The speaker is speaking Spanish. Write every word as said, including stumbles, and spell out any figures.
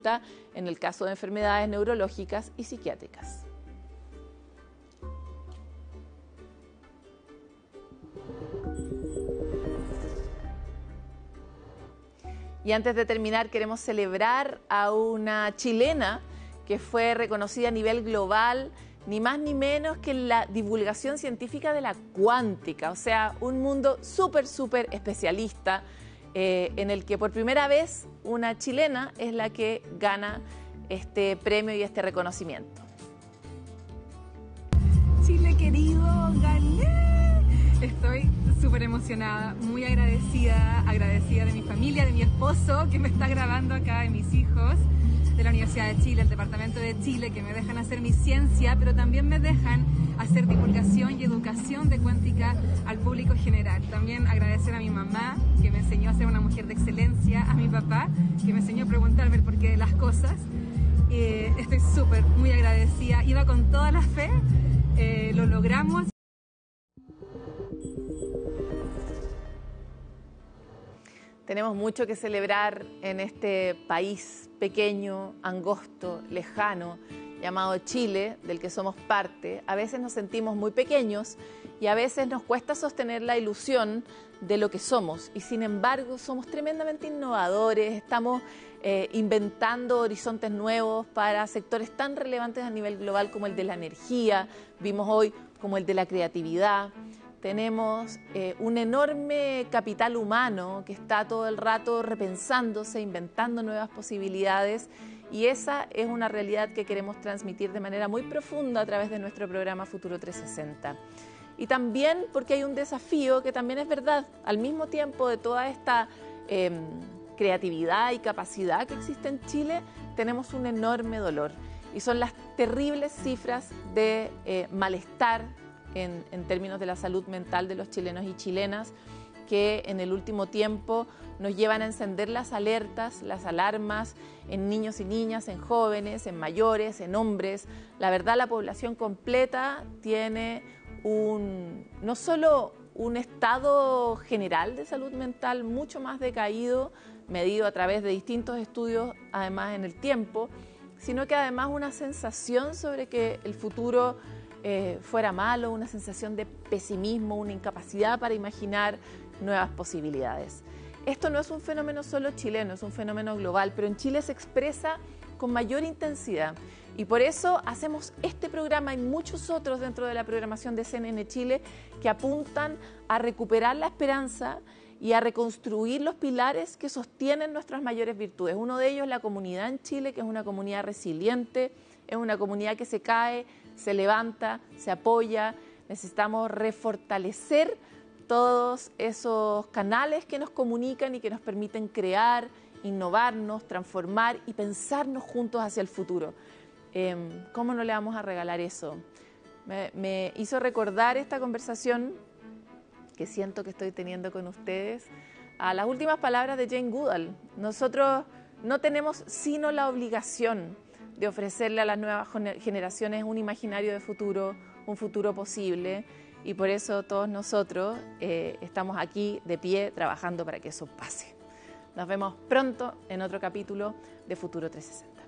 en el caso de enfermedades neurológicas y psiquiátricas. Y antes de terminar, queremos celebrar a una chilena que fue reconocida a nivel global, ni más ni menos que en la divulgación científica de la cuántica, o sea, un mundo súper, súper especialista, eh, en el que por primera vez una chilena es la que gana este premio y este reconocimiento. Chile querido, gané. Estoy súper emocionada, muy agradecida, agradecida de mi familia, de mi esposo que me está grabando acá, de mis hijos, de la Universidad de Chile, el Departamento de Chile, que me dejan hacer mi ciencia, pero también me dejan hacer divulgación y educación de cuántica al público general. También agradecer a mi mamá, que me enseñó a ser una mujer de excelencia, a mi papá, que me enseñó a preguntarme el porqué de las cosas. Eh, estoy súper, muy agradecida, iba con toda la fe, eh, lo logramos. Tenemos mucho que celebrar en este país pequeño, angosto, lejano, llamado Chile, del que somos parte. A veces nos sentimos muy pequeños y a veces nos cuesta sostener la ilusión de lo que somos. Y sin embargo, somos tremendamente innovadores, estamos eh, inventando horizontes nuevos para sectores tan relevantes a nivel global como el de la energía, vimos hoy como el de la creatividad. Tenemos eh, un enorme capital humano que está todo el rato repensándose, inventando nuevas posibilidades, y esa es una realidad que queremos transmitir de manera muy profunda a través de nuestro programa Futuro trescientos sesenta. Y también porque hay un desafío que también es verdad, al mismo tiempo de toda esta eh, creatividad y capacidad que existe en Chile, tenemos un enorme dolor, y son las terribles cifras de eh, malestar En, en términos de la salud mental de los chilenos y chilenas, que en el último tiempo nos llevan a encender las alertas, las alarmas en niños y niñas, en jóvenes, en mayores, en hombres. La verdad, la población completa tiene un, no solo un estado general de salud mental mucho más decaído, medido a través de distintos estudios, además en el tiempo, sino que además una sensación sobre que el futuro Eh, fuera malo, una sensación de pesimismo, una incapacidad para imaginar nuevas posibilidades. Esto no es un fenómeno solo chileno, es un fenómeno global, pero en Chile se expresa con mayor intensidad, y por eso hacemos este programa y muchos otros dentro de la programación de C N N Chile que apuntan a recuperar la esperanza y a reconstruir los pilares que sostienen nuestras mayores virtudes. Uno de ellos es la comunidad en Chile, que es una comunidad resiliente, es una comunidad que se cae, se levanta, se apoya. Necesitamos refortalecer todos esos canales que nos comunican y que nos permiten crear, innovarnos, transformar y pensarnos juntos hacia el futuro. Eh, ¿Cómo no le vamos a regalar eso? Me, me hizo recordar esta conversación que siento que estoy teniendo con ustedes a las últimas palabras de Jane Goodall. Nosotros no tenemos sino la obligación de ofrecerle a las nuevas generaciones un imaginario de futuro, un futuro posible, y por eso todos nosotros eh, estamos aquí de pie trabajando para que eso pase. Nos vemos pronto en otro capítulo de Futuro trescientos sesenta.